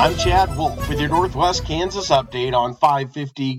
I'm Chad Wolf with your Northwest Kansas update on 550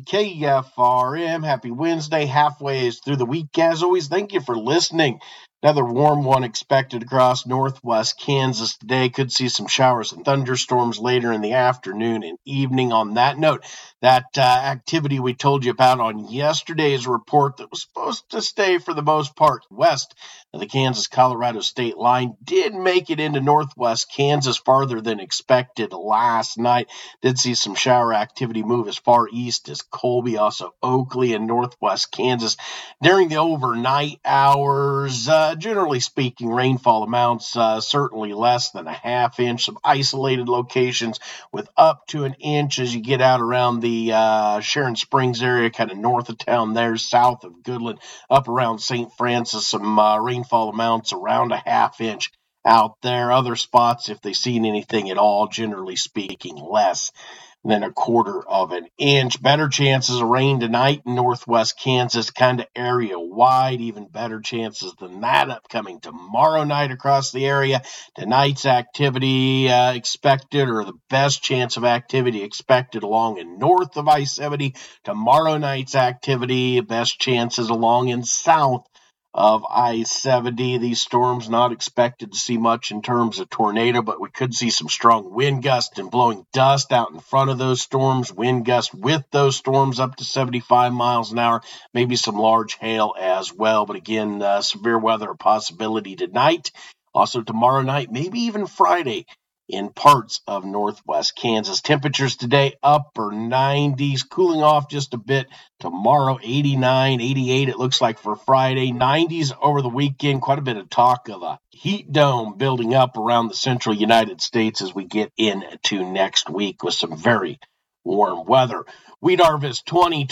KFRM. Happy Wednesday, halfway through the week. As always, thank you for listening. Another warm one expected across Northwest Kansas today. Could see some showers and thunderstorms later in the afternoon and evening. On that note, that activity we told you about on yesterday's report that was supposed to stay for the most part west of the Kansas-Colorado state line did make it into Northwest Kansas farther than expected last night. Did see some shower activity move as far east as Colby, also Oakley and Northwest Kansas during the overnight hours. Generally speaking, rainfall amounts certainly less than a half inch. Some isolated locations with up to an inch as you get out around the Sharon Springs area, kind of north of town there, south of Goodland, up around St. Francis. Some rainfall amounts around a half inch out there. Other spots, if they've seen anything at all, generally speaking, less than a quarter of an inch. Better chances of rain tonight in Northwest Kansas, kind of area wide. Even better chances than that upcoming tomorrow night across the area. Tonight's activity expected, or the best chance of activity expected along and north of I-70. Tomorrow night's activity, best chances along and south of I-70. These storms not expected to see much in terms of tornado, but we could see some strong wind gusts and blowing dust out in front of those storms. Wind gusts with those storms up to 75 miles an hour. Maybe some large hail as well. But again, severe weather a possibility tonight. Also tomorrow night, maybe even Friday in parts of Northwest Kansas. Temperatures today upper 90s, cooling off just a bit tomorrow, 89, 88 it looks like for Friday, 90s over the weekend. Quite a bit of talk of a heat dome building up around the central United States as we get into next week with some very warm weather. Wheat harvest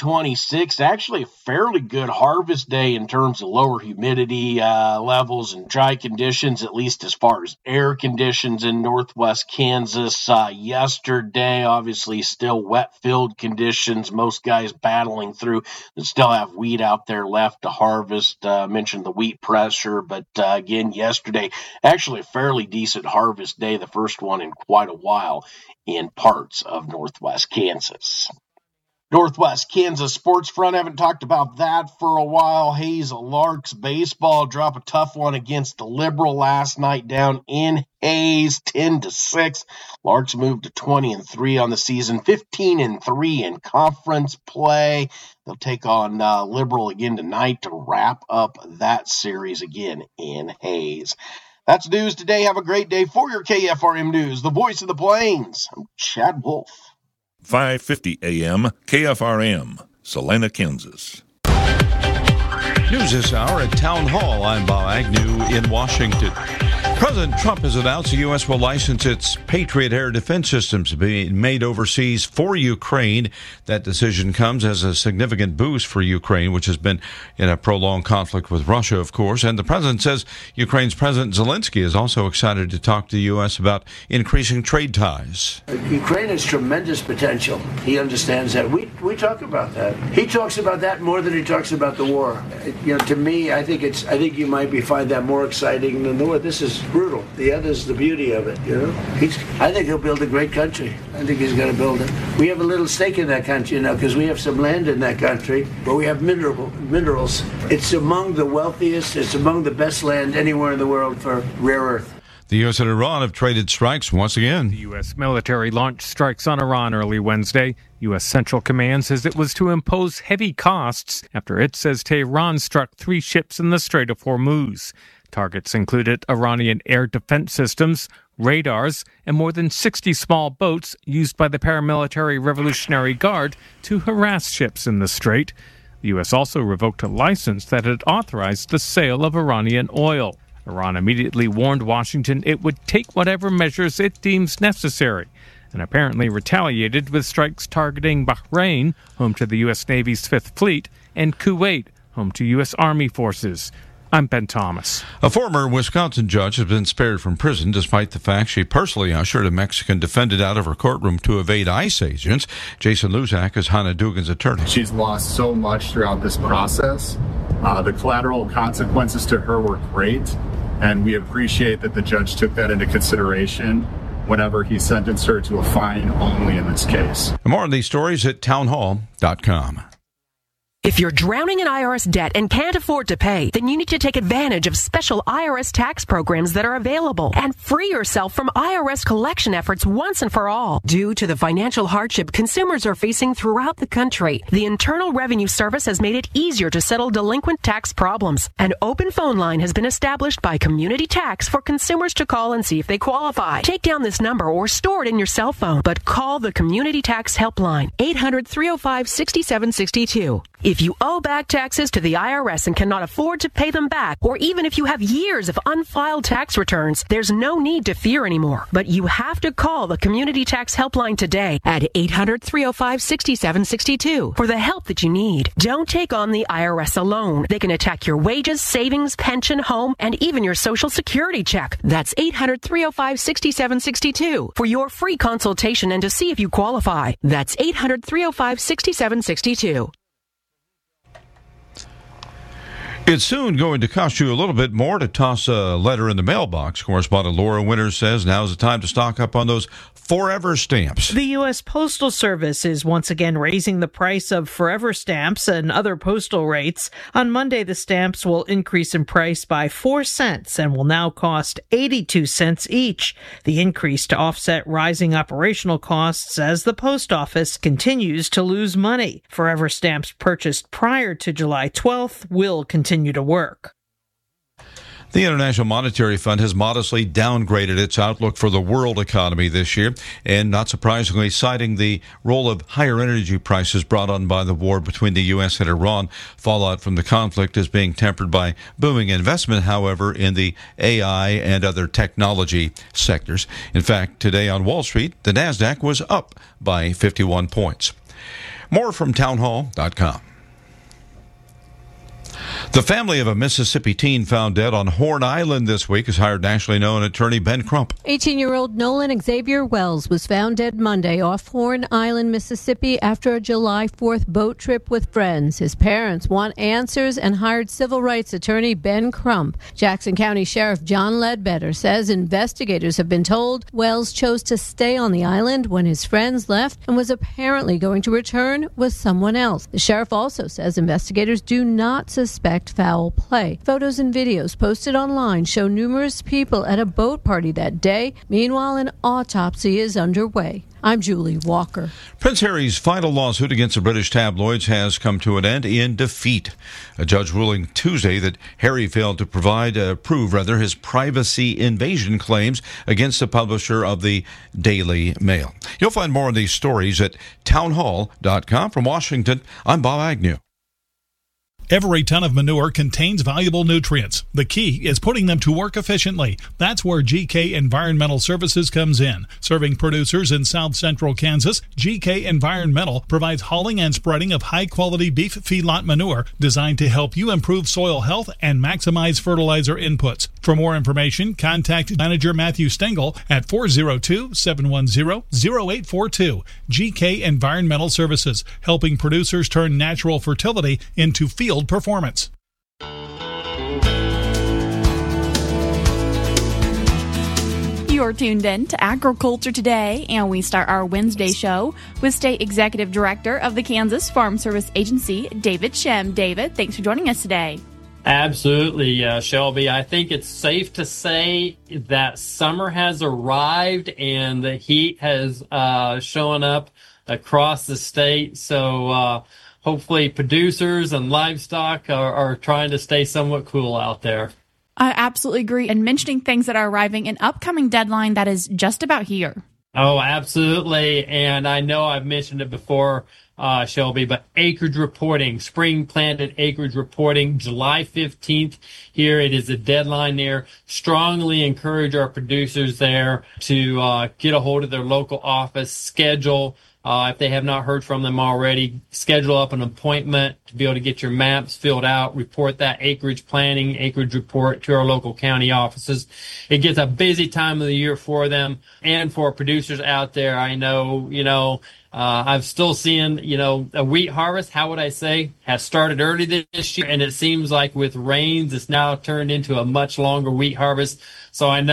2026, actually a fairly good harvest day in terms of lower humidity levels and dry conditions, at least as far as air conditions in Northwest Kansas. Yesterday, obviously still wet field conditions, most guys battling through and still have wheat out there left to harvest. Mentioned the wheat pressure, but again, yesterday, actually a fairly decent harvest day, the first one in quite a while in parts of Northwest Kansas. Northwest Kansas sports front, haven't talked about that for a while. Hayes Larks baseball drop a tough one against the Liberal last night down in Hayes, 10-6. Larks moved to 20-3 on the season, 15-3 in conference play. They'll take on Liberal again tonight to wrap up that series again in Hayes. That's news today. Have a great day. For your KFRM News, the voice of the Plains, I'm Chad Wolf. 550 AM KFRM, Salina, Kansas. News this hour at Town Hall. I'm Bob Agnew in Washington. President Trump has announced the U.S. will license its Patriot air defense systems being made overseas for Ukraine. That decision comes as a significant boost for Ukraine, which has been in a prolonged conflict with Russia, of course. And the president says Ukraine's President Zelensky is also excited to talk to the U.S. about increasing trade ties. Ukraine has tremendous potential. He understands that. We talk about that. He talks about that more than he talks about the war. To me, I think you might find that more exciting than the war. This is brutal. The other is the beauty of it. I think he'll build a great country. I think he's going to build it. We have a little stake in that country now because we have some land in that country, but we have minerals. It's among the wealthiest. It's among the best land anywhere in the world for rare earth. The U.S. and Iran have traded strikes once again. The U.S. military launched strikes on Iran early Wednesday. U.S. Central Command says it was to impose heavy costs after it says Tehran struck 3 ships in the Strait of Hormuz. Targets included Iranian air defense systems, radars, and more than 60 small boats used by the paramilitary Revolutionary Guard to harass ships in the strait. The U.S. also revoked a license that had authorized the sale of Iranian oil. Iran immediately warned Washington it would take whatever measures it deems necessary, and apparently retaliated with strikes targeting Bahrain, home to the U.S. Navy's Fifth Fleet, and Kuwait, home to U.S. Army forces. I'm Ben Thomas. A former Wisconsin judge has been spared from prison despite the fact she personally ushered a Mexican defendant out of her courtroom to evade ICE agents. Jason Luzak is Hannah Dugan's attorney. She's lost so much throughout this process. The collateral consequences to her were great, and we appreciate that the judge took that into consideration. whenever he sentenced her to a fine only in this case. More on these stories at townhall.com. If you're drowning in IRS debt and can't afford to pay, then you need to take advantage of special IRS tax programs that are available and free yourself from IRS collection efforts once and for all. Due to the financial hardship consumers are facing throughout the country, the Internal Revenue Service has made it easier to settle delinquent tax problems. An open phone line has been established by Community Tax for consumers to call and see if they qualify. Take down this number or store it in your cell phone, but call the Community Tax Helpline, 800-305-6762. If you owe back taxes to the IRS and cannot afford to pay them back, or even if you have years of unfiled tax returns, there's no need to fear anymore. But you have to call the Community Tax Helpline today at 800-305-6762 for the help that you need. Don't take on the IRS alone. They can attack your wages, savings, pension, home, and even your Social Security check. That's 800-305-6762 for your free consultation and to see if you qualify. That's 800-305-6762. It's soon going to cost you a little bit more to toss a letter in the mailbox. Correspondent Laura Winters says now's the time to stock up on those Forever stamps. The U.S. Postal Service is once again raising the price of Forever stamps and other postal rates. On Monday, the stamps will increase in price by 4 cents and will now cost 82 cents each. The increase to offset rising operational costs as the post office continues to lose money. Forever stamps purchased prior to July 12th will continue to work. The International Monetary Fund has modestly downgraded its outlook for the world economy this year, and not surprisingly, citing the role of higher energy prices brought on by the war between the U.S. and Iran. Fallout from the conflict is being tempered by booming investment, however, in the AI and other technology sectors. In fact, today on Wall Street, the Nasdaq was up by 51 points. More from townhall.com. The family of a Mississippi teen found dead on Horn Island this week has hired nationally known attorney Ben Crump. 18-year-old Nolan Xavier Wells was found dead Monday off Horn Island, Mississippi after a July 4th boat trip with friends. His parents want answers and hired civil rights attorney Ben Crump. Jackson County Sheriff John Ledbetter says investigators have been told Wells chose to stay on the island when his friends left and was apparently going to return with someone else. The sheriff also says investigators do not suspect foul play. Photos and videos posted online show numerous people at a boat party that day. Meanwhile, an autopsy is underway. I'm Julie Walker. Prince Harry's final lawsuit against the British tabloids has come to an end in defeat. A judge ruling Tuesday that Harry failed to prove his privacy invasion claims against the publisher of the Daily Mail. You'll find more of these stories at townhall.com. From Washington, I'm Bob Agnew. Every ton of manure contains valuable nutrients. The key is putting them to work efficiently. That's where GK Environmental Services comes in. Serving producers in south central Kansas, GK Environmental provides hauling and spreading of high-quality beef feedlot manure designed to help you improve soil health and maximize fertilizer inputs. For more information, contact Manager Matthew Stengel at 402-710-0842. GK Environmental Services, helping producers turn natural fertility into field performance. You're tuned in to Agriculture Today, and we start our Wednesday show with State Executive Director of the Kansas Farm Service Agency, David Shem. David, thanks for joining us today. Absolutely, Shelby. I think it's safe to say that summer has arrived and the heat has shown up across the state. So hopefully producers and livestock are trying to stay somewhat cool out there. I absolutely agree. And mentioning things that are arriving, an upcoming deadline that is just about here. Oh, absolutely. And I know I've mentioned it before, Shelby, but acreage reporting, spring planted acreage reporting, July 15th here. It is a deadline there. Strongly encourage our producers there to get a hold of their local office, schedule. If they have not heard from them already, schedule up an appointment to be able to get your maps filled out, report that acreage planning, acreage report to our local county offices. It gets a busy time of the year for them and for producers out there. I know, I'm still seeing, a wheat harvest, how would I say, has started early this year. And it seems like with rains, it's now turned into a much longer wheat harvest. So I know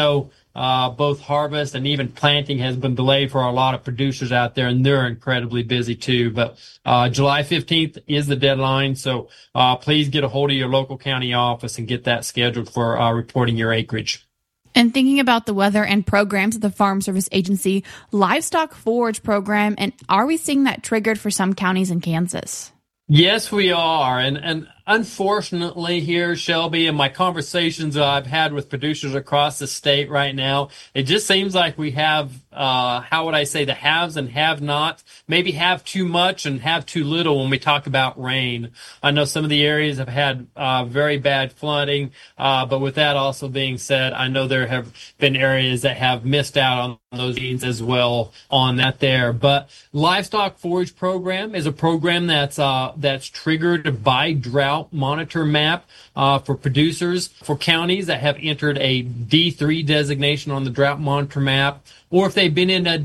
both harvest and even planting has been delayed for a lot of producers out there, and they're incredibly busy too. But July 15th is the deadline, so please get a hold of your local county office and get that scheduled for reporting your acreage. And thinking about the weather and programs of the Farm Service Agency livestock forage program, and are we seeing that triggered for some counties in Kansas? Yes, we are. And unfortunately here, Shelby, in my conversations I've had with producers across the state right now, it just seems like we have, how would I say, the haves and have-nots, maybe have too much and have too little when we talk about rain. I know some of the areas have had very bad flooding, but with that also being said, I know there have been areas that have missed out on those rains as well on that there. But Livestock Forage Program is a program that's triggered by Drought Monitor Map for producers, for counties that have entered a D3 designation on the Drought Monitor Map, or if they've been in a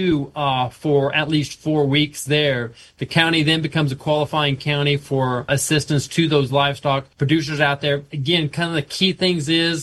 D2 for at least 4 weeks there. The county then becomes a qualifying county for assistance to those livestock producers out there. Again, kind of the key things is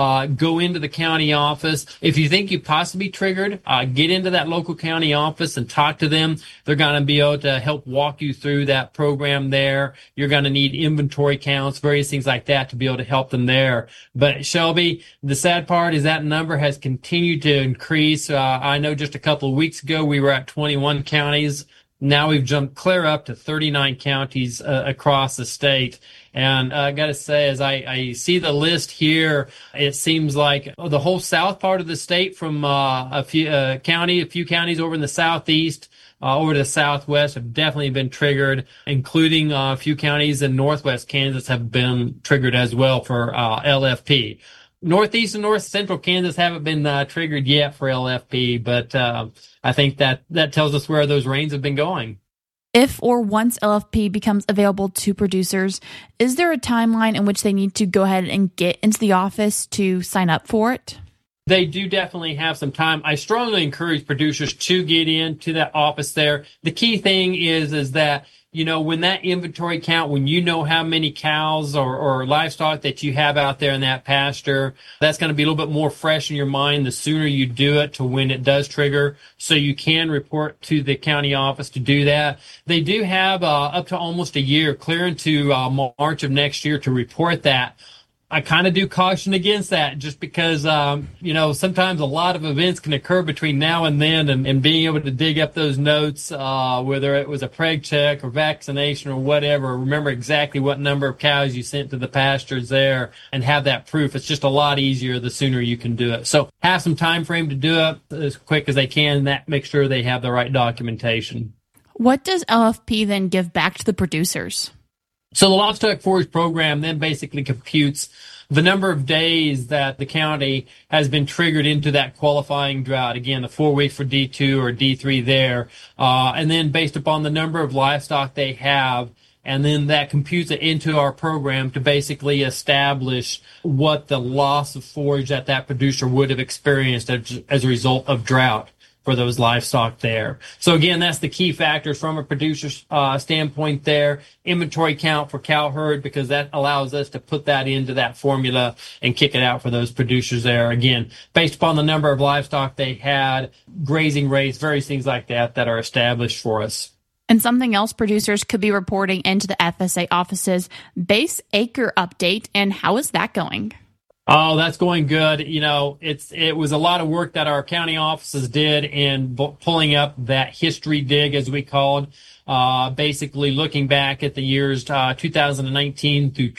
go into the county office. If you think you possibly triggered, get into that local county office and talk to them. They're going to be able to help walk you through that program there. You're going to need inventory counts, various things like that to be able to help them there. But Shelby, the sad part is that number has continued to increase. I know just a couple of weeks ago we were at 21 counties. Now we've jumped clear up to 39 counties across the state. And I got to say, as I see the list here, it seems like the whole south part of the state, from a few counties over in the southeast, over to the southwest, have definitely been triggered, including a few counties in northwest Kansas have been triggered as well for LFP. Northeast and north central Kansas haven't been triggered yet for LFP, but I think that tells us where those rains have been going. If or once LFP becomes available to producers, is there a timeline in which they need to go ahead and get into the office to sign up for it? They do definitely have some time. I strongly encourage producers to get into that office there. The key thing is that, you know, when that inventory count, when you know how many cows or livestock that you have out there in that pasture, that's going to be a little bit more fresh in your mind the sooner you do it to when it does trigger, so you can report to the county office to do that. They do have up to almost a year, clear into March of next year, to report that. I kind of do caution against that, just because, you know, sometimes a lot of events can occur between now and then, and being able to dig up those notes, whether it was a preg check or vaccination or whatever, remember exactly what number of cows you sent to the pastures there and have that proof. It's just a lot easier the sooner you can do it. So have some time frame to do it as quick as they can, and that make sure they have the right documentation. What does LFP then give back to the producers? So the Livestock Forage Program then basically computes the number of days that the county has been triggered into that qualifying drought. Again, the 4 weeks for D2 or D3 there. And then based upon the number of livestock they have, and then that computes it into our program to basically establish what the loss of forage that producer would have experienced as a result of drought for those livestock there. So again, that's the key factor from a producer's standpoint there. Inventory count for cow herd, because that allows us to put that into that formula and kick it out for those producers there. Again, based upon the number of livestock they had, grazing rates, various things like that are established for us. And something else producers could be reporting into the FSA offices, base acre update, and how is that going? Oh, that's going good. You know, it was a lot of work that our county offices did in pulling up that history dig, as we called, basically looking back at the years 2019 through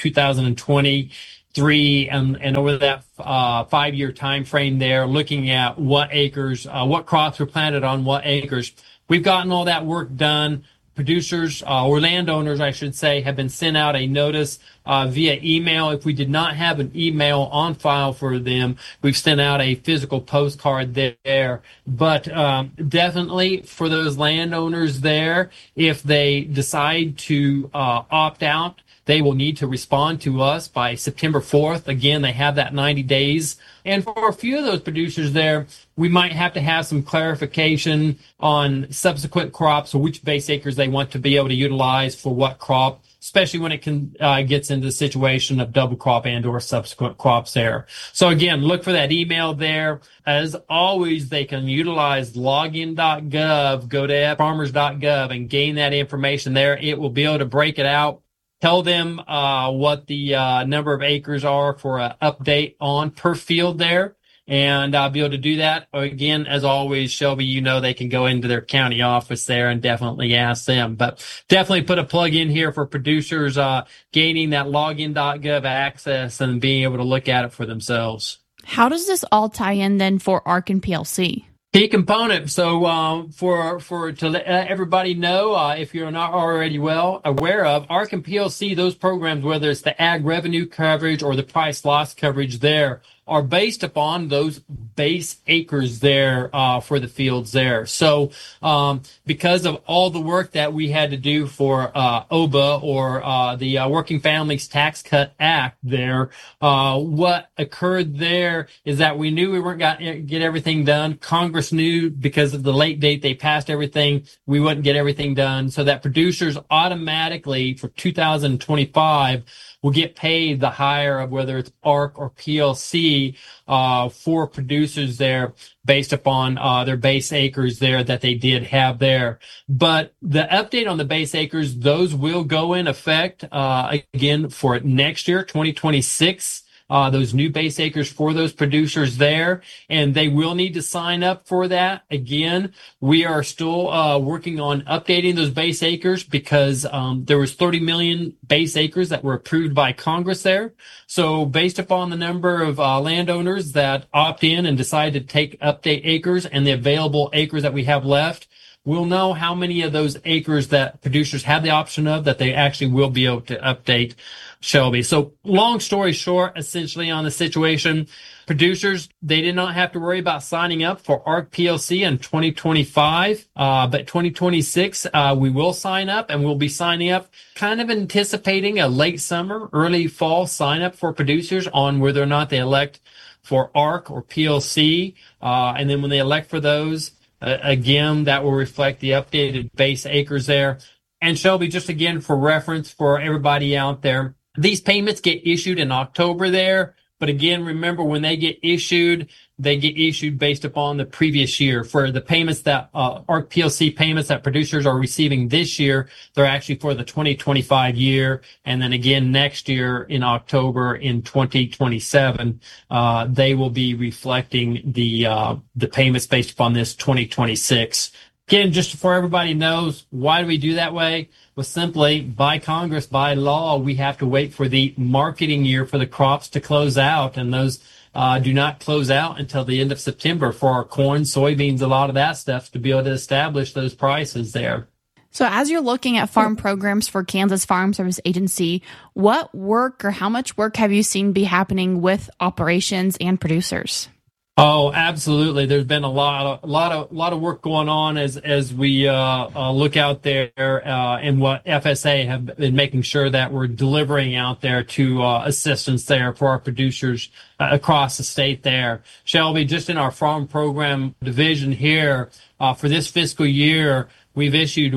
2023, and over that 5-year time frame there, looking at what acres, what crops were planted on what acres. We've gotten all that work done. Producers, or landowners, I should say, have been sent out a notice via email. If we did not have an email on file for them, we've sent out a physical postcard there. But definitely for those landowners there, if they decide to opt out, they will need to respond to us by September 4th. Again, they have that 90 days. And for a few of those producers there, we might have to have some clarification on subsequent crops or which base acres they want to be able to utilize for what crop. especially when it gets into the situation of double crop and or subsequent crops there. So again, look for that email there. As always, they can utilize login.gov, go to farmers.gov and gain that information there. It will be able to break it out. Tell them what the number of acres are for an update on per field there. And I'll be able to do that. Again, as always, Shelby, they can go into their county office there and definitely ask them. But definitely put a plug in here for producers gaining that login.gov access and being able to look at it for themselves. How does this all tie in then for ARC and PLC? Key component. So to let everybody know, if you're not already well aware of, ARC and PLC, those programs, whether it's the ag revenue coverage or the price loss coverage there, are based upon those base acres there for the fields there. So because of all the work that we had to do for OBA or the Working Families Tax Cut Act there, what occurred there is that we knew we weren't going to get everything done. Congress knew because of the late date they passed everything, we wouldn't get everything done. So that producers automatically for 2025 will get paid the higher of whether it's ARC or PLC for producers there based upon their base acres there that they did have there. But the update on the base acres, those will go in effect again for next year, 2026. Those new base acres for those producers there, and they will need to sign up for that. Again, we are still working on updating those base acres because there was 30 million base acres that were approved by Congress there. So based upon the number of landowners that opt in and decide to update acres and the available acres that we have left, we'll know how many of those acres that producers have the option of that they actually will be able to update, Shelby. So long story short, essentially on the situation, producers, they did not have to worry about signing up for ARC PLC in 2025, but 2026, we will sign up and we'll be signing up, kind of anticipating a late summer, early fall sign up for producers on whether or not they elect for ARC or PLC. And then when they elect for those, again, that will reflect the updated base acres there. And Shelby, just again for reference for everybody out there, these payments get issued in October there. But again, remember when they get issued based upon the previous year. For the payments that ARC PLC payments that producers are receiving this year, they're actually for the 2025 year. And then again next year in October in 2027, they will be reflecting the payments based upon this 2026. Again, just so everybody knows, why do we do that way? Well, simply by Congress, by law, we have to wait for the marketing year for the crops to close out, and those do not close out until the end of September for our corn, soybeans, a lot of that stuff to be able to establish those prices there. So as you're looking at farm programs for Kansas Farm Service Agency, what work or how much work have you seen be happening with operations and producers? Oh, absolutely. There's been a lot of work going on as we look out there and what FSA have been making sure that we're delivering out there to assistance there for our producers across the state there. Shelby, just in our farm program division here for this fiscal year, we've issued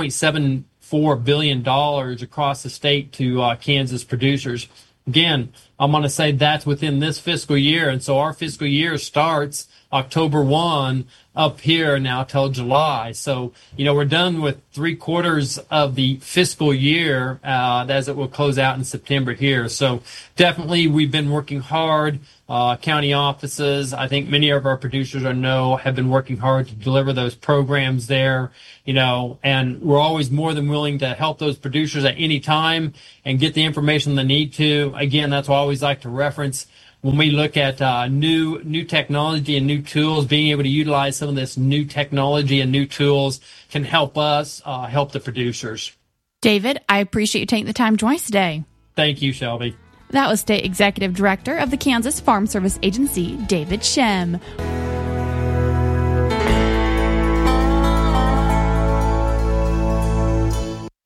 $1.74 billion across the state to Kansas producers. Again, I'm going to say that's within this fiscal year. And so our fiscal year starts October 1 up here now till July. So, we're done with 3/4 of the fiscal year as it will close out in September here. So definitely we've been working hard. County offices, I think many of our producers have been working hard to deliver those programs there, and we're always more than willing to help those producers at any time and get the information they need to. Again, that's why I always like to reference when we look at new technology and new tools, being able to utilize some of this new technology and new tools can help us help the producers. David, I appreciate you taking the time to join us today. Thank you, Shelby. That was State Executive Director of the Kansas Farm Service Agency, David Shem.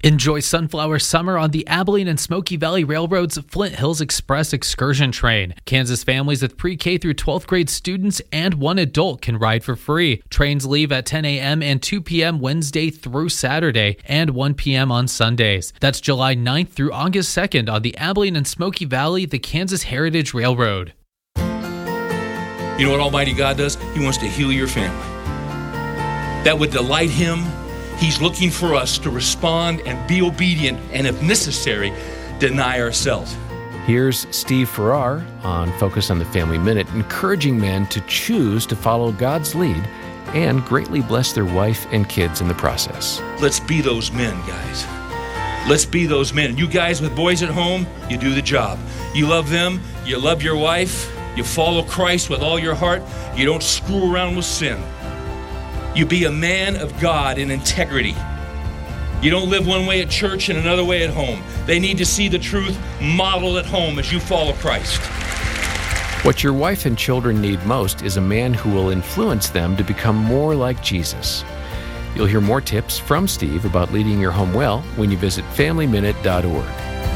Enjoy Sunflower Summer on the Abilene and Smoky Valley Railroad's Flint Hills Express excursion train. Kansas families with pre-K through 12th grade students and one adult can ride for free. Trains leave at 10 a.m. and 2 p.m. Wednesday through Saturday and 1 p.m. on Sundays. That's July 9th through August 2nd on the Abilene and Smoky Valley, the Kansas Heritage Railroad. You know what Almighty God does? He wants to heal your family. That would delight Him. He's looking for us to respond and be obedient, and if necessary, deny ourselves. Here's Steve Farrar on Focus on the Family Minute, encouraging men to choose to follow God's lead and greatly bless their wife and kids in the process. Let's be those men, guys. Let's be those men. You guys with boys at home, you do the job. You love them, you love your wife, you follow Christ with all your heart, you don't screw around with sin. You be a man of God in integrity. You don't live one way at church and another way at home. They need to see the truth modeled at home as you follow Christ. What your wife and children need most is a man who will influence them to become more like Jesus. You'll hear more tips from Steve about leading your home well when you visit FamilyMinute.org.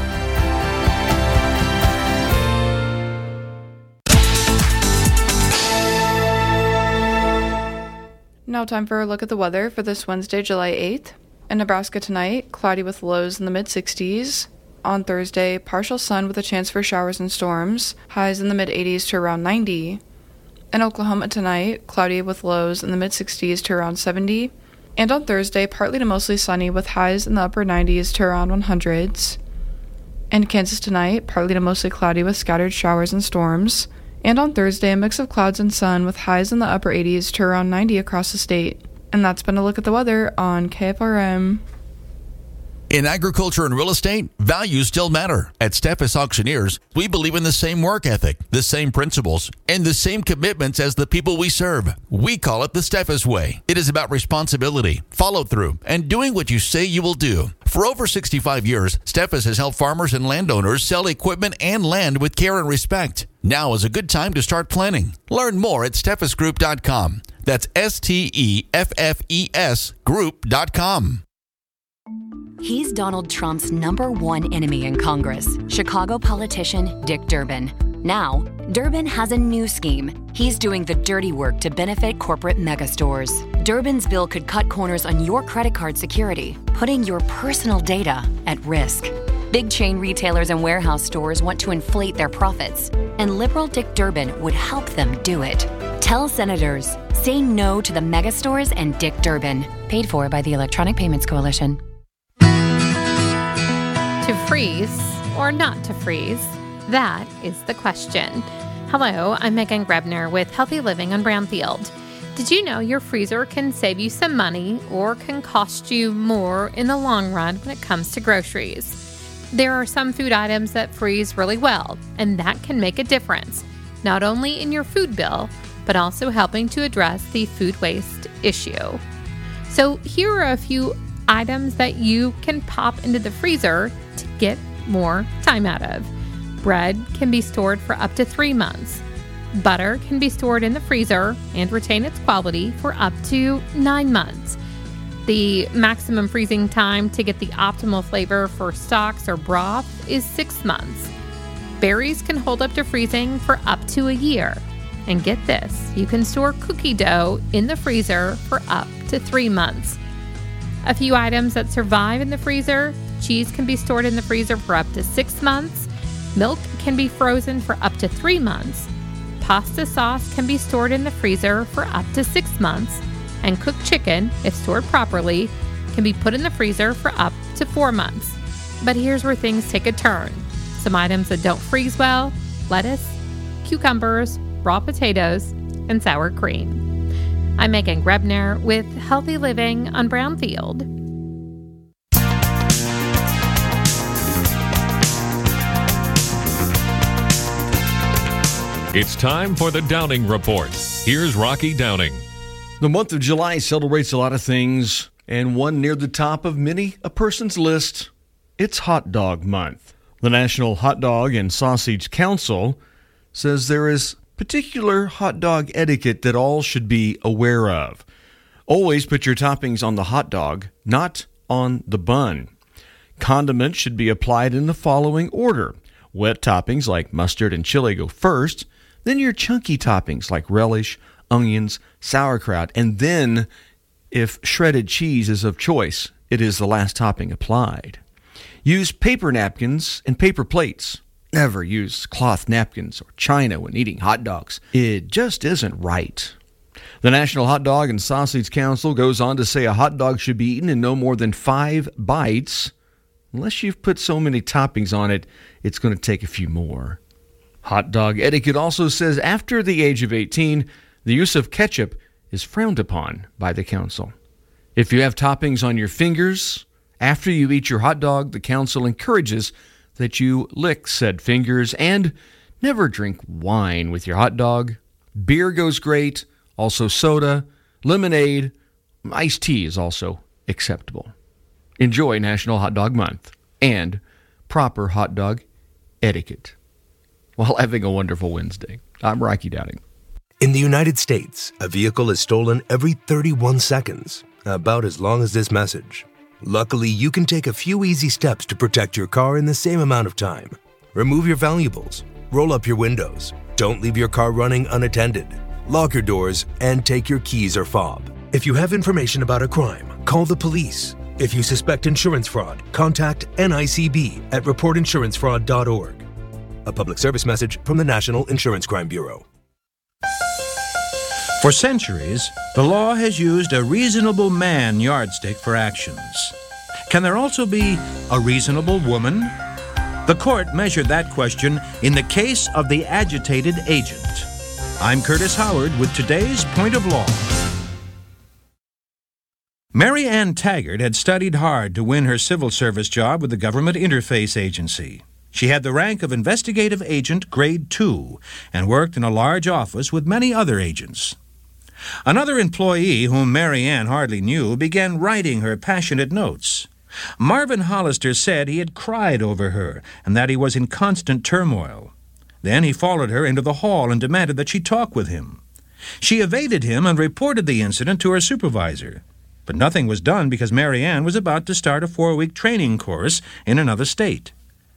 Now time for a look at the weather for this Wednesday, July 8th. In Nebraska tonight, cloudy with lows in the mid-60s. On Thursday, partial sun with a chance for showers and storms, highs in the mid-80s to around 90. In Oklahoma tonight, cloudy with lows in the mid-60s to around 70. And on Thursday, partly to mostly sunny with highs in the upper 90s to around 100s. In Kansas tonight, partly to mostly cloudy with scattered showers and storms. And on Thursday, a mix of clouds and sun with highs in the upper 80s to around 90 across the state. And that's been a look at the weather on KFRM. In agriculture and real estate, values still matter. At Steffes Auctioneers, we believe in the same work ethic, the same principles, and the same commitments as the people we serve. We call it the Steffes Way. It is about responsibility, follow-through, and doing what you say you will do. For over 65 years, Steffes has helped farmers and landowners sell equipment and land with care and respect. Now is a good time to start planning. Learn more at steffesgroup.com. That's STEFFES group.com. He's Donald Trump's #1 enemy in Congress, Chicago politician Dick Durbin. Now, Durbin has a new scheme. He's doing the dirty work to benefit corporate megastores. Durbin's bill could cut corners on your credit card security, putting your personal data at risk. Big chain retailers and warehouse stores want to inflate their profits, and liberal Dick Durbin would help them do it. Tell senators, say no to the megastores and Dick Durbin. Paid for by the Electronic Payments Coalition. To freeze or not to freeze? That is the question. Hello, I'm Megan Grebner with Healthy Living on Brownfield. Did you know your freezer can save you some money or can cost you more in the long run when it comes to groceries? There are some food items that freeze really well, and that can make a difference, not only in your food bill, but also helping to address the food waste issue. So here are a few items that you can pop into the freezer to get more time out of. Bread can be stored for up to 3 months. Butter can be stored in the freezer and retain its quality for up to 9 months. The maximum freezing time to get the optimal flavor for stocks or broth is 6 months. Berries can hold up to freezing for up to a year. And get this, you can store cookie dough in the freezer for up to 3 months. A few items that survive in the freezer: cheese can be stored in the freezer for up to 6 months. Milk can be frozen for up to 3 months. Pasta sauce can be stored in the freezer for up to 6 months. And cooked chicken, if stored properly, can be put in the freezer for up to 4 months. But here's where things take a turn. Some items that don't freeze well: lettuce, cucumbers, raw potatoes, and sour cream. I'm Megan Grebner with Healthy Living on Brownfield. It's time for the Downing Report. Here's Rocky Downing. The month of July celebrates a lot of things, and one near the top of many a person's list, it's Hot Dog Month. The National Hot Dog and Sausage Council says there is particular hot dog etiquette that all should be aware of. Always put your toppings on the hot dog, not on the bun. Condiments should be applied in the following order. Wet toppings like mustard and chili go first, then your chunky toppings like relish, onions, sauerkraut, and then, if shredded cheese is of choice, it is the last topping applied. Use paper napkins and paper plates. Never use cloth napkins or china when eating hot dogs. It just isn't right. The National Hot Dog and Sausage Council goes on to say a hot dog should be eaten in no more than 5 bites. Unless you've put so many toppings on it, it's going to take a few more. Hot dog etiquette also says after the age of 18, the use of ketchup is frowned upon by the council. If you have toppings on your fingers, after you eat your hot dog, the council encourages that you lick said fingers and never drink wine with your hot dog. Beer goes great, also soda, lemonade, iced tea is also acceptable. Enjoy National Hot Dog Month and proper hot dog etiquette while having a wonderful Wednesday. I'm Rocky Downing. In the United States, a vehicle is stolen every 31 seconds, about as long as this message. Luckily, you can take a few easy steps to protect your car in the same amount of time. Remove your valuables, roll up your windows, don't leave your car running unattended, lock your doors, and take your keys or fob. If you have information about a crime, call the police. If you suspect insurance fraud, contact NICB at reportinsurancefraud.org. A public service message from the National Insurance Crime Bureau. For centuries, the law has used a reasonable man yardstick for actions. Can there also be a reasonable woman? The court measured that question in the case of the agitated agent. I'm Curtis Howard with today's Point of Law. Mary Ann Taggart had studied hard to win her civil service job with the Government Interface Agency. She had the rank of Investigative Agent Grade 2 and worked in a large office with many other agents. Another employee, whom Mary Ann hardly knew, began writing her passionate notes. Marvin Hollister said he had cried over her and that he was in constant turmoil. Then he followed her into the hall and demanded that she talk with him. She evaded him and reported the incident to her supervisor. But nothing was done because Mary Ann was about to start a 4-week training course in another state.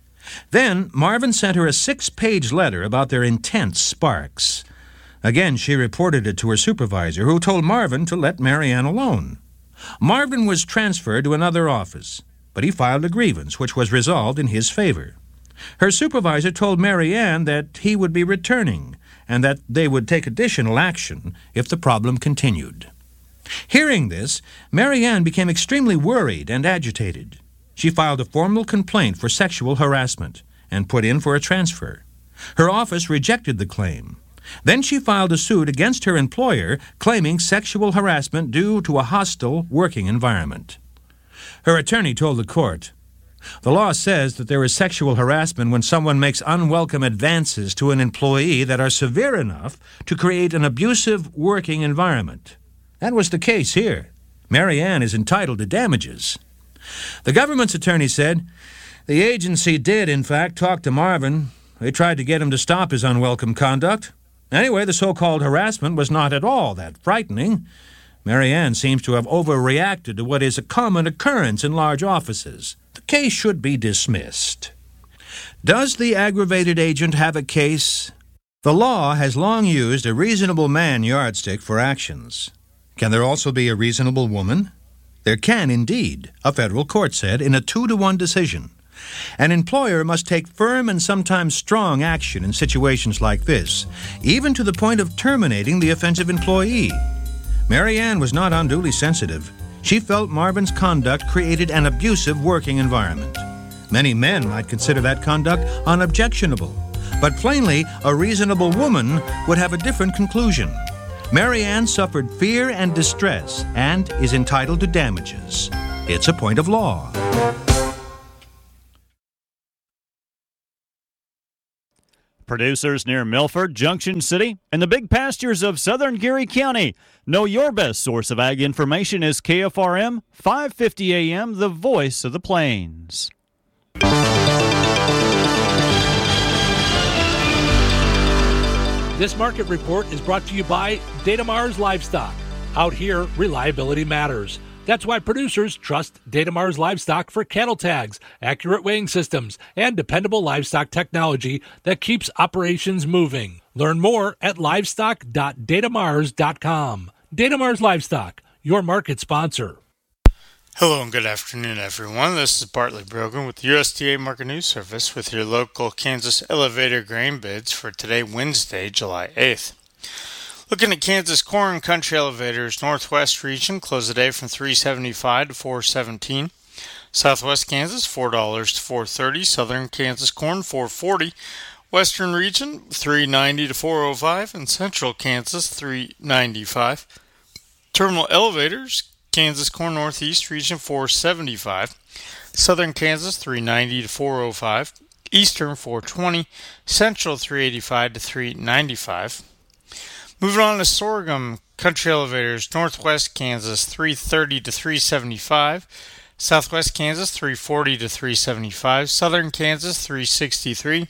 Then Marvin sent her a 6-page letter about their intense sparks. Again, she reported it to her supervisor, who told Marvin to let Mary Ann alone. Marvin was transferred to another office, but he filed a grievance, which was resolved in his favor. Her supervisor told Mary Ann that he would be returning, and that they would take additional action if the problem continued. Hearing this, Mary Ann became extremely worried and agitated. She filed a formal complaint for sexual harassment and put in for a transfer. Her office rejected the claim. Then she filed a suit against her employer, claiming sexual harassment due to a hostile working environment. Her attorney told the court, "The law says that there is sexual harassment when someone makes unwelcome advances to an employee that are severe enough to create an abusive working environment. That was the case here. Mary Ann is entitled to damages." The government's attorney said, "The agency did, in fact, talk to Marvin. They tried to get him to stop his unwelcome conduct. Anyway, the so-called harassment was not at all that frightening. Mary Ann seems to have overreacted to what is a common occurrence in large offices. The case should be dismissed." Does the aggravated agent have a case? The law has long used a reasonable man yardstick for actions. Can there also be a reasonable woman? There can indeed, a federal court said in a 2-to-1 decision. An employer must take firm and sometimes strong action in situations like this, even to the point of terminating the offensive employee. Mary Ann was not unduly sensitive. She felt Marvin's conduct created an abusive working environment. Many men might consider that conduct unobjectionable, but plainly a reasonable woman would have a different conclusion. Mary Ann suffered fear and distress and is entitled to damages. It's a point of law. Producers near Milford, Junction City, and the big pastures of southern Geary County know your best source of ag information is KFRM 550 AM, the voice of the plains. This market report is brought to you by Data Mars Livestock. Out here, reliability matters. That's why producers trust Datamars Livestock for cattle tags, accurate weighing systems, and dependable livestock technology that keeps operations moving. Learn more at livestock.datamars.com. Datamars Livestock, your market sponsor. Hello and good afternoon, everyone. This is Bartley Brogan with the USDA Market News Service with your local Kansas elevator grain bids for today, Wednesday, July 8th. Looking at Kansas corn, country elevators, Northwest region close the day from $3.75 to $4.17. Southwest Kansas $4 to $4.30. Southern Kansas corn $4.40. Western region $3.90 to $4.05, and Central Kansas $3.95. Terminal elevators, Kansas corn Northeast region $4.75. Southern Kansas $3.90 to $4.05. Eastern $4.20. Central $3.85 to $3.95. Moving on to sorghum, country elevators, Northwest Kansas $3.30 to $3.75, Southwest Kansas $3.40 to $3.75, Southern Kansas $3.63,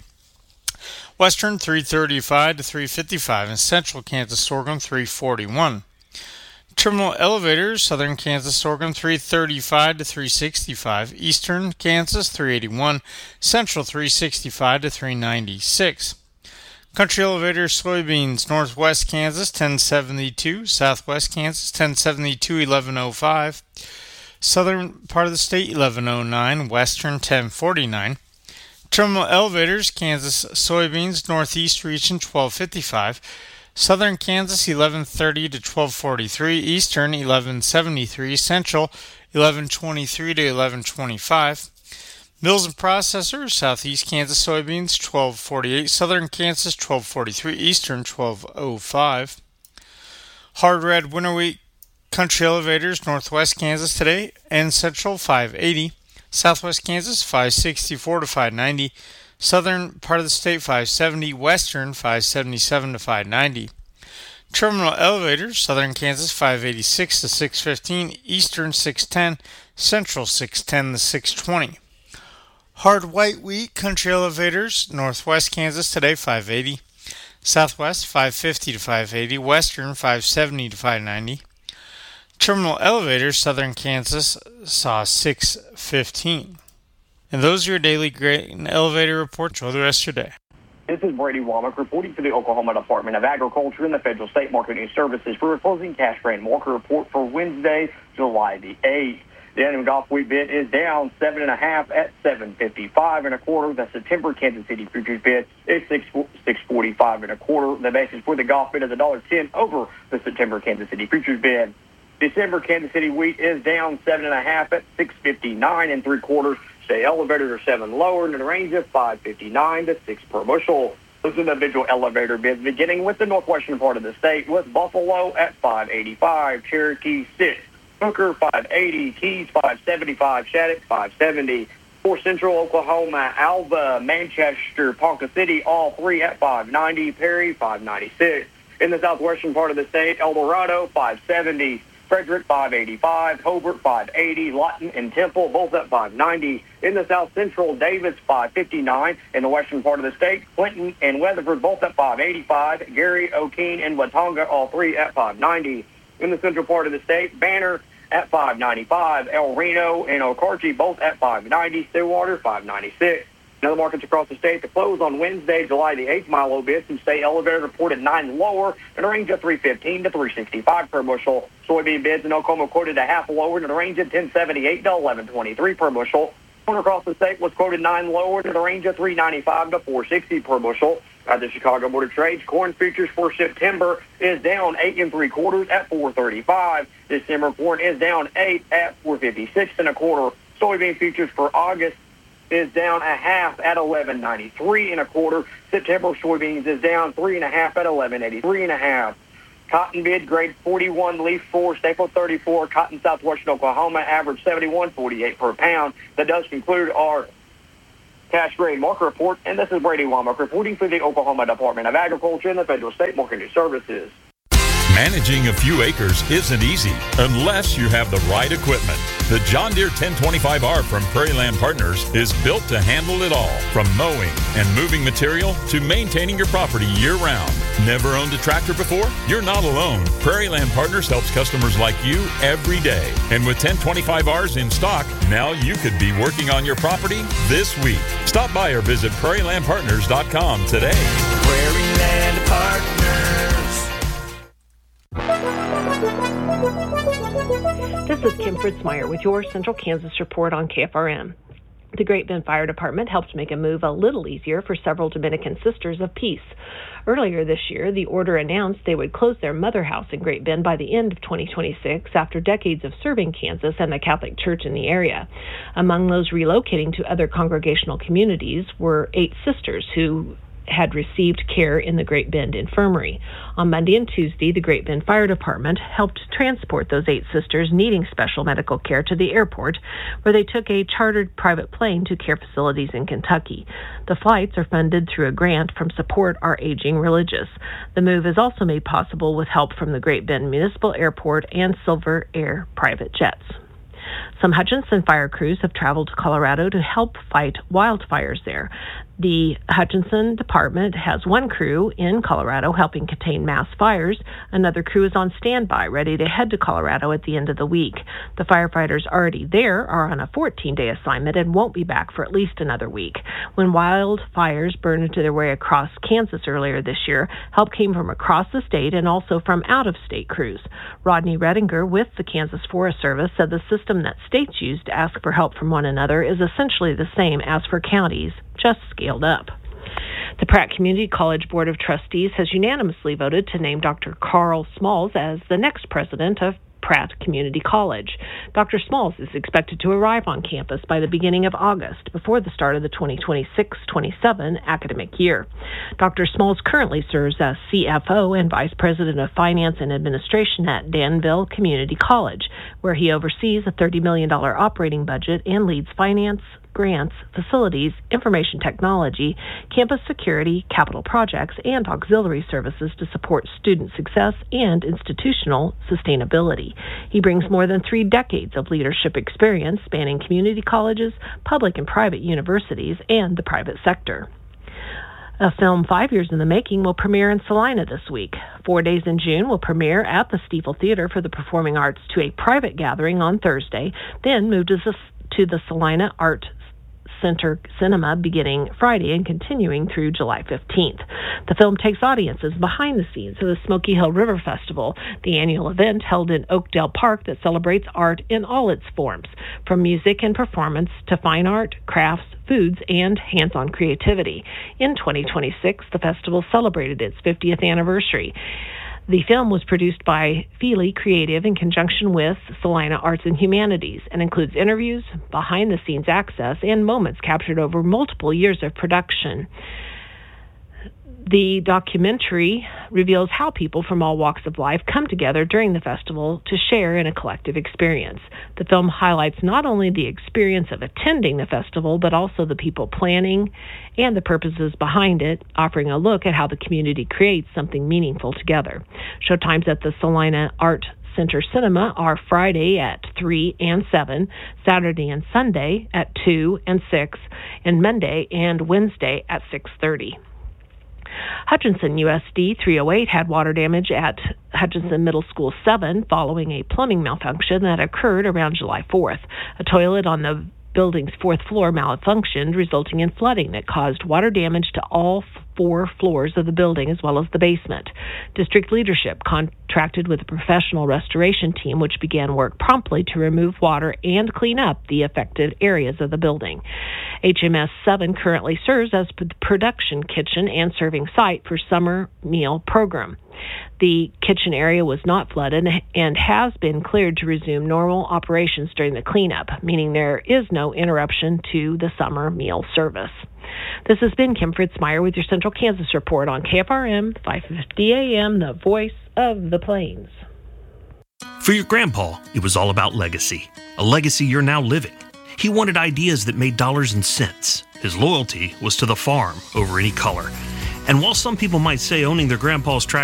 Western $3.35 to $3.55, and Central Kansas sorghum $3.41. Terminal elevators, Southern Kansas sorghum $3.35 to $3.65, Eastern Kansas $3.81, Central $3.65 to $3.96. Country elevators, soybeans, Northwest Kansas, 1072, Southwest Kansas, 1072, 1105, Southern part of the state, 1109, Western, 1049. Terminal elevators, Kansas, soybeans, Northeast region, 1255, Southern Kansas, 1130 to 1243, Eastern, 1173, Central, 1123 to 1125. Mills and processors, Southeast Kansas soybeans, 1248, Southern Kansas, 1243, Eastern, 1205. Hard red winter wheat country elevators, Northwest Kansas today and Central, 580, Southwest Kansas, 564 to 590, Southern part of the state, 570, Western, 577 to 590. Terminal elevators, Southern Kansas, 586 to 615, Eastern, 610, Central, 610 to 620. Hard white wheat country elevators, Northwest Kansas today 580, Southwest 550 to 580, Western 570 to 590. Terminal elevators, Southern Kansas saw 615. And those are your daily grain elevator reports for the rest of your day. This is Brady Womack reporting for the Oklahoma Department of Agriculture and the Federal State Market News Services for a closing cash grain market report for Wednesday, July the 8th. The annual Gulf wheat bid is down 7.5 at $7.55 1/4. The September Kansas City futures bid is $6.45 1/4. The basis for the Gulf bid is $1.10 over the September Kansas City futures bid. December Kansas City wheat is down 7.5 at $6.59 3/4. State elevators are 7 lower in the range of $5.59 to $6 per bushel. Those individual elevator bids beginning with the northwestern part of the state, with Buffalo at $5.85, Cherokee $6. Hooker, $5.80, Keys, $5.75, Shattuck, $5.70. For Central Oklahoma, Alva, Manchester, Ponca City, all three at $5.90, Perry, $5.96. In the southwestern part of the state, El Dorado, $5.70, Frederick, $5.85, Hobart, $5.80, Lawton and Temple, both at $5.90. In the south central, Davis, $5.59. In the western part of the state, Clinton and Weatherford, both at $5.85. Gary, O'Keene, and Watonga, all three at $5.90. In the central part of the state, Banner at $5.95, El Reno and Okarche both at $5.90, Stillwater $5.96. In other markets across the state, the close on Wednesday, July the 8th, Milo bids and state elevator reported 9 lower in a range of $3.15 to $3.65 per bushel. Soybean bids in Oklahoma quoted a half lower in a range of $10.78 to $11.23 per bushel. Corn across the state was quoted 9 lower in a range of $3.95 to $4.60 per bushel. At the Chicago Board of Trade, corn futures for September is down 8 3/4 at $4.35. December corn is down 8 at $4.56 1/4. Soybean futures for August is down a half at $11.93 1/4. September soybeans is down 3.5 at $11.83 1/2. Cotton bid grade 41, leaf 4, staple 34, cotton southwestern Oklahoma, average 71.48 per pound. That does conclude our cash grain market report, and this is Brady Womack reporting for the Oklahoma Department of Agriculture and the Federal State Market News Services. Managing a few acres isn't easy unless you have the right equipment. The John Deere 1025R from Prairie Land Partners is built to handle it all, from mowing and moving material to maintaining your property year-round. Never owned a tractor before? You're not alone. Prairie Land Partners helps customers like you every day. And with 1025Rs in stock, now you could be working on your property this week. Stop by or visit prairielandpartners.com today. Prairie Land Partners. This is Kim Fritzmeyer with your Central Kansas report on KFRM. The Great Bend Fire Department helped make a move a little easier for several Dominican Sisters of Peace. Earlier this year, the order announced they would close their mother house in Great Bend by the end of 2026 after decades of serving Kansas and the Catholic Church in the area. Among those relocating to other congregational communities were 8 sisters who had received care in the Great Bend Infirmary. On Monday and Tuesday, the Great Bend Fire Department helped transport those 8 sisters needing special medical care to the airport, where they took a chartered private plane to care facilities in Kentucky. The flights are funded through a grant from Support Our Aging Religious. The move is also made possible with help from the Great Bend Municipal Airport and Silver Air private jets. Some Hutchinson fire crews have traveled to Colorado to help fight wildfires there. The Hutchinson Department has one crew in Colorado helping contain mass fires. Another crew is on standby, ready to head to Colorado at the end of the week. The firefighters already there are on a 14-day assignment and won't be back for at least another week. When wildfires burned their way across Kansas earlier this year, help came from across the state and also from out-of-state crews. Rodney Redinger with the Kansas Forest Service said the system that states use to ask for help from one another is essentially the same as for counties, just scaled up. The Pratt Community College Board of Trustees has unanimously voted to name Dr. Carl Smalls as the next president of Pratt Community College. Dr. Smalls is expected to arrive on campus by the beginning of August, before the start of the 2026-27 academic year. Dr. Smalls currently serves as CFO and Vice President of Finance and Administration at Danville Community College, where he oversees a $30 million operating budget and leads finance, grants, facilities, information technology, campus security, capital projects, and auxiliary services to support student success and institutional sustainability. He brings more than 3 decades of leadership experience spanning community colleges, public and private universities, and the private sector. A film 5 years in the making will premiere in Salina this week. 4 days in June will premiere at the Stiefel Theater for the Performing Arts to a private gathering on Thursday, then move to the Salina Art Center Cinema beginning Friday and continuing through July 15th. The film takes audiences behind the scenes of the Smoky Hill River Festival, the annual event held in Oakdale Park that celebrates art in all its forms, from music and performance to fine art, crafts, foods, and hands-on creativity. In 2026, the festival celebrated its 50th anniversary. The film was produced by Feely Creative in conjunction with Salina Arts and Humanities and includes interviews, behind-the-scenes access, and moments captured over multiple years of production. The documentary reveals how people from all walks of life come together during the festival to share in a collective experience. The film highlights not only the experience of attending the festival, but also the people planning and the purposes behind it, offering a look at how the community creates something meaningful together. Showtimes at the Salina Art Center Cinema are Friday at 3 and 7, Saturday and Sunday at 2 and 6, and Monday and Wednesday at 6:30. Hutchinson USD 308 had water damage at Hutchinson Middle School 7 following a plumbing malfunction that occurred around July 4th. A toilet on the building's 4th floor malfunctioned, resulting in flooding that caused water damage to all 4 floors of the building as well as the basement. District leadership contracted with a professional restoration team, which began work promptly to remove water and clean up the affected areas of the building. HMS 7 currently serves as the production kitchen and serving site for summer meal program. The kitchen area was not flooded and has been cleared to resume normal operations during the cleanup, meaning there is no interruption to the summer meal service. This has been Kim Fritzmeyer with your Central Kansas Report on KFRM 550 AM, the voice of the Plains. For your grandpa, it was all about legacy, a legacy you're now living. He wanted ideas that made dollars and cents. His loyalty was to the farm over any color. And while some people might say owning their grandpa's tractor